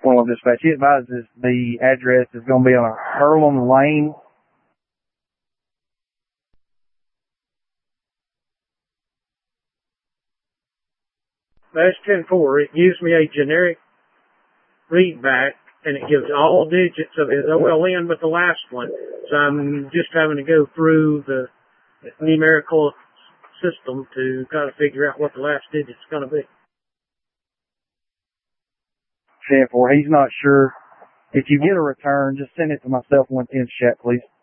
Well, dispatch, he advises the address is going to be on Hurlum Lane. That's 10-4. It gives me a generic readback, and it gives all digits of his OLN but the last one. So I'm just having to go through the numerical system to kind of figure out what the last digit's going to be. 10-4, he's not sure. If you get a return, just send it to myself 110 chat, please.